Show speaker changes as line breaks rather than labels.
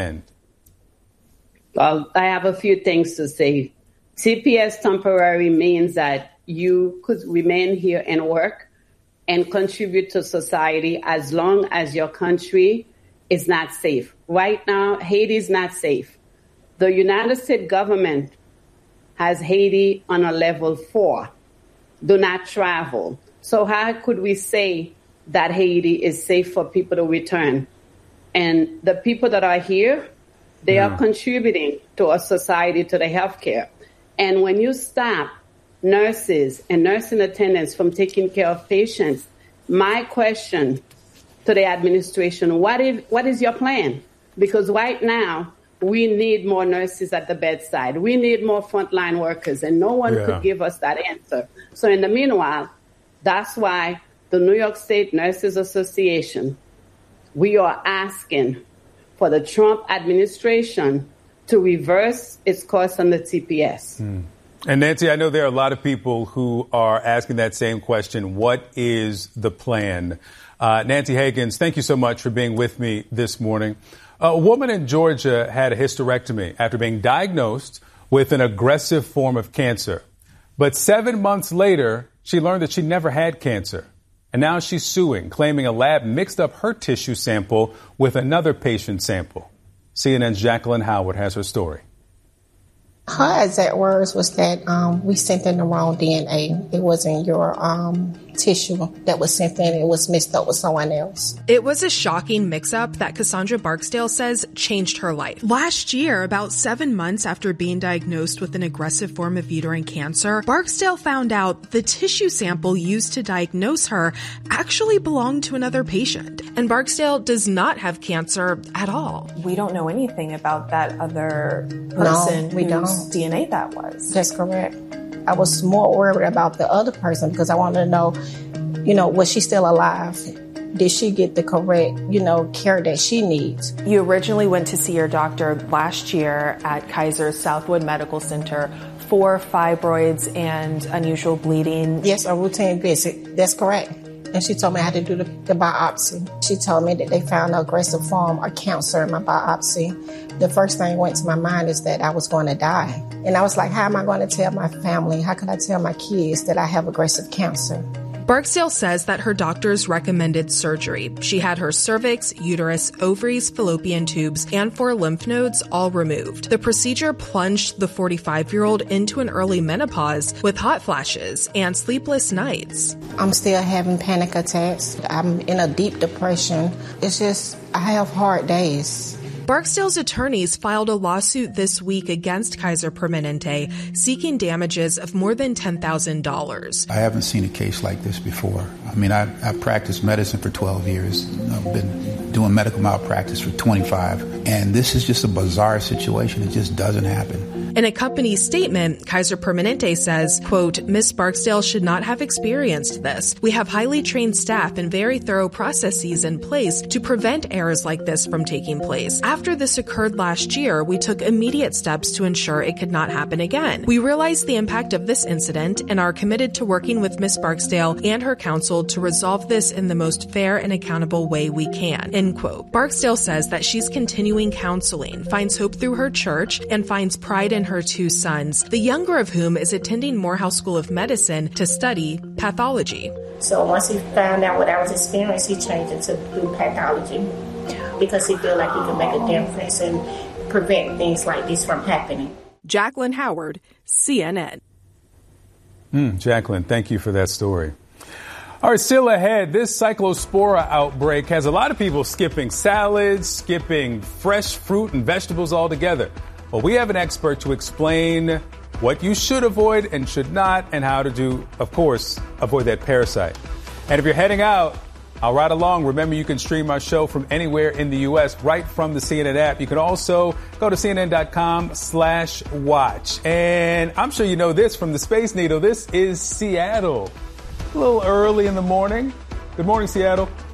Well, I have a few things to say. TPS temporary means that you could remain here and work and contribute to society as long as your country is not safe. Right now, Haiti is not safe. The United States government has Haiti on a level 4. Do not travel. So how could we say that Haiti is safe for people to return? And the people that are here, they are contributing to our society, to the healthcare. And when you stop nurses and nursing attendants from taking care of patients, my question to the administration, what is your plan? Because right now, we need more nurses at the bedside. We need more frontline workers, and no one could give us that answer. So in the meanwhile, that's why the New York State Nurses Association, we are asking for the Trump administration to reverse its course on the TPS.
And Nancy, I know there are a lot of people who are asking that same question. What is the plan? Nancy Hagans, thank you so much for being with me this morning. A woman in Georgia had a hysterectomy after being diagnosed with an aggressive form of cancer. But 7 months later, she learned that she never had cancer. And now she's suing, claiming a lab mixed up her tissue sample with another patient's sample. CNN's Jacqueline Howard has her story.
Her exact words was that we sent in the wrong DNA. It wasn't your tissue that was sent in. It was mixed up with someone else.
It was a shocking mix-up that Cassandra Barksdale says changed her life. Last year, about 7 months after being diagnosed with an aggressive form of uterine cancer, Barksdale found out the tissue sample used to diagnose her actually belonged to another patient. And Barksdale does not have cancer at all.
We don't know anything about that other person whose DNA that was.
That's correct. I was more worried about the other person because I wanted to know, was she still alive? Did she get the correct, care that she needs?
You originally went to see your doctor last year at Kaiser's Southwood Medical Center for fibroids and unusual bleeding.
Yes, a routine visit. That's correct. And she told me I had to do the biopsy. She told me that they found an aggressive form of cancer in my biopsy. The first thing that went to my mind is that I was going to die. And I was like, how am I going to tell my family? How can I tell my kids that I have aggressive cancer?
Barksdale says that her doctors recommended surgery. She had her cervix, uterus, ovaries, fallopian tubes, and 4 lymph nodes all removed. The procedure plunged the 45-year-old into an early menopause with hot flashes and sleepless nights.
I'm still having panic attacks. I'm in a deep depression. It's just, I have hard days.
Barksdale's attorneys filed a lawsuit this week against Kaiser Permanente, seeking damages of more than $10,000.
I haven't seen a case like this before. I mean, I've practiced medicine for 12 years. I've been doing medical malpractice for 25. And this is just a bizarre situation. It just doesn't happen.
In a company statement, Kaiser Permanente says, quote, Ms. Barksdale should not have experienced this. We have highly trained staff and very thorough processes in place to prevent errors like this from taking place. After this occurred last year, we took immediate steps to ensure it could not happen again. We realized the impact of this incident and are committed to working with Ms. Barksdale and her counsel to resolve this in the most fair and accountable way we can, end quote. Barksdale says that she's continuing counseling, finds hope through her church, and finds pride in her 2 sons, the younger of whom is attending Morehouse School of Medicine to study pathology.
So once he found out what I was experiencing, he changed it to do pathology because he felt like he could make a difference and prevent things like this from happening.
Jacqueline Howard, CNN.
Jacqueline, thank you for that story. All right, still ahead, this cyclospora outbreak has a lot of people skipping salads, skipping fresh fruit and vegetables altogether. Well, we have an expert to explain what you should avoid and should not, and how to do, of course, avoid that parasite. And if you're heading out, I'll ride along. Remember, you can stream our show from anywhere in the U.S. right from the CNN app. You can also go to CNN.com/watch. And I'm sure you know this from the Space Needle. This is Seattle. A little early in the morning. Good morning, Seattle.